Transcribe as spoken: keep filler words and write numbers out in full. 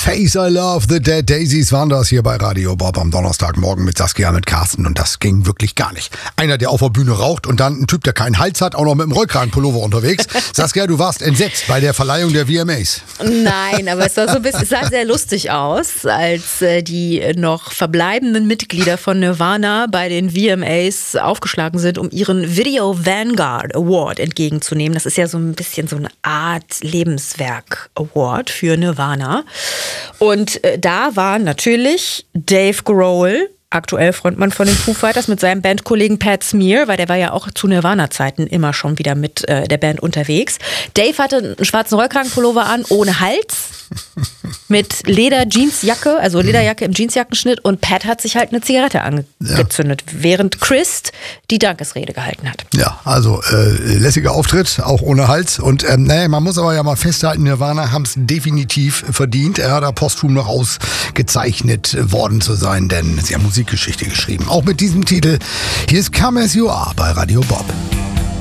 Face I Love, The Dead Daisies waren das hier bei Radio Bob am Donnerstagmorgen mit Saskia, mit Carsten, und das ging wirklich gar nicht. Einer, der auf der Bühne raucht, und dann ein Typ, der keinen Hals hat, auch noch mit dem Rollkragenpullover unterwegs. Saskia, du warst entsetzt bei der Verleihung der V M As. Nein, aber es sah so ein bisschen, es sah sehr lustig aus, als äh, die noch verbleibenden Mitglieder von Nirvana bei den V M As aufgeschlagen sind, um ihren Video Vanguard Award entgegenzunehmen. Das ist ja so ein bisschen so eine Art Lebenswerk Award für Nirvana. Und äh, da war natürlich Dave Grohl, aktuell Frontmann von den Foo Fighters, mit seinem Bandkollegen Pat Smear, weil der war ja auch zu Nirvana-Zeiten immer schon wieder mit äh, der Band unterwegs. Dave hatte einen schwarzen Rollkragenpullover an, ohne Hals, mit Leder-Jeansjacke, also Lederjacke im Jeansjackenschnitt, und Pat hat sich halt eine Zigarette angezündet, ja, während Chris die Dankesrede gehalten hat. Ja, also äh, lässiger Auftritt, auch ohne Hals. Und ähm, naja, man muss aber ja mal festhalten, Nirvana haben es definitiv verdient. Er hat da posthum noch ausgezeichnet worden zu sein, denn sie haben Musikgeschichte geschrieben. Auch mit diesem Titel. Hier ist Come As You Are bei Radio Bob.